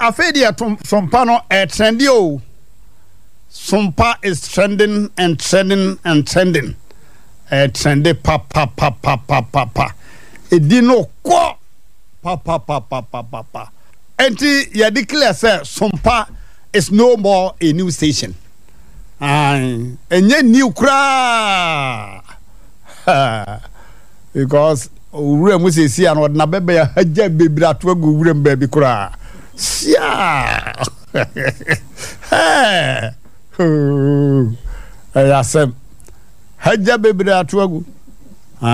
afedia sompa no trendy o. Sompa is trending and trending and trending. Trendy pa. Edi no kwa pa. Enti ya declare say Sompa is no more a new station. Enye new kra. Because ure mu se si an na bebe ya haja bebra to agu ure mbabi kra. Sia. Ayasem haja bebra to agu